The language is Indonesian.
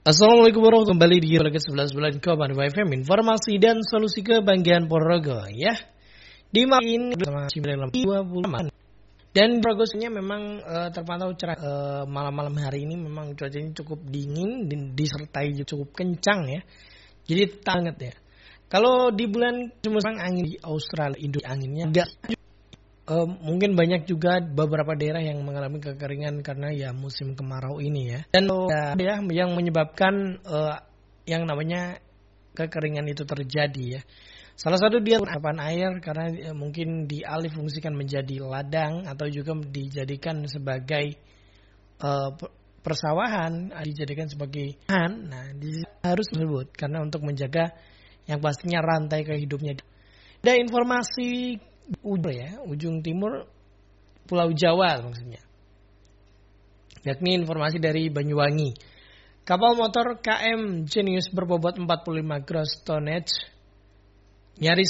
Assalamualaikum warahmatullahi wabarakatuh. Kembali di ke-11 bulan Koban FM, informasi dan solusi kebanggaan Ponorogo ya. Di malam ini 20 dan Ponorogonya memang terpantau cerah. Malam-malam hari ini memang cuacanya cukup dingin dan disertai cukup kencang ya. Jadi sangat ya. Kalau di bulan memang angin di Australia, anginnya enggak. Mungkin banyak juga beberapa daerah yang mengalami kekeringan karena ya musim kemarau ini ya. Dan ya yang menyebabkan yang namanya kekeringan itu terjadi ya. Salah satu dia resapan air karena mungkin dialih fungsikan menjadi ladang atau juga dijadikan sebagai persawahan, dijadikan sebagai lahan. Nah, harus disebut karena untuk menjaga yang pastinya rantai kehidupannya. Ada informasi ujung timur Pulau Jawa maksudnya. Yakni informasi dari Banyuwangi. Kapal motor KM Genius berbobot 45 gross tonnage nyaris